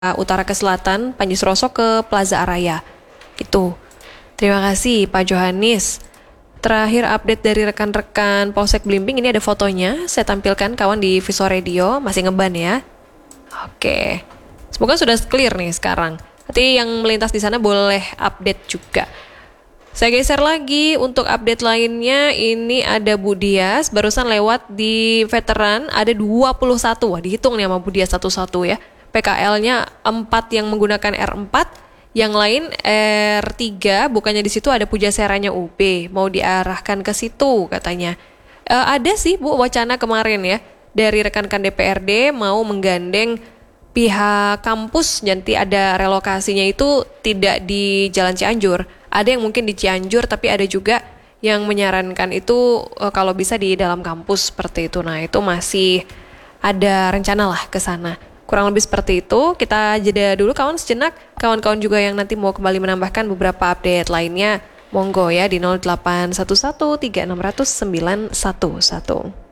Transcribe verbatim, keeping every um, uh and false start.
utara ke selatan, Panji Suroso ke Plaza Araya. Itu. Terima kasih Pak Johanis. Terakhir update dari rekan-rekan Polsek Blimbing, ini ada fotonya, saya tampilkan kawan di Visual Radio, masih ngeban ya. Oke, semoga sudah clear nih sekarang. Nanti yang melintas di sana boleh update juga. Saya geser lagi untuk update lainnya, ini ada Bu Dias, barusan lewat di veteran, ada dua puluh satu, wah dihitung nih sama Bu Dias satu-satu ya. P K L-nya empat yang menggunakan R empat, yang lain R tiga, bukannya di situ ada Pujaseranya U B, mau diarahkan ke situ katanya. E, ada sih Bu wacana kemarin ya, dari rekan-rekan D P R D mau menggandeng pihak kampus, nanti ada relokasinya itu tidak di Jalan Cianjur. Ada yang mungkin di Cianjur, tapi ada juga yang menyarankan itu e, kalau bisa di dalam kampus seperti itu. Nah itu masih ada rencana lah ke sana. Kurang lebih seperti itu. Kita jeda dulu kawan sejenak. Kawan-kawan juga yang nanti mau kembali menambahkan beberapa update lainnya, monggo ya di nol delapan satu satu tiga enam nol nol sembilan satu satu.